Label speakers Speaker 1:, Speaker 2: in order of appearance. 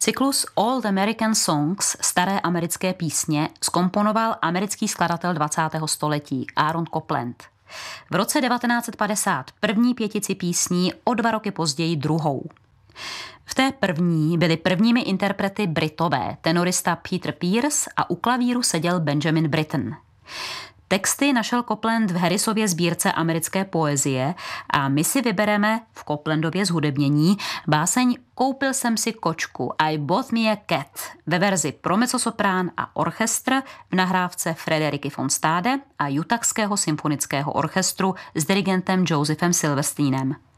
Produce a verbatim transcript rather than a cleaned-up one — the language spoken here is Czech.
Speaker 1: Cyklus Old American Songs, staré americké písně, zkomponoval americký skladatel dvacátého století Aaron Copland. V roce devatenáct set padesát první pětici písní, o dva roky později druhou. V té první byli prvními interprety Britové, tenorista Peter Pierce a u klavíru seděl Benjamin Britten. Texty našel Copland v Harrisově sbírce americké poezie a my si vybereme v Coplandově zhudebnění báseň Koupil jsem si kočku, I bought me a cat, ve verzi pro mezzosoprán a orchestr v nahrávce Frederiky von Stade a Utahského symfonického orchestru s dirigentem Josephem Silversteinem.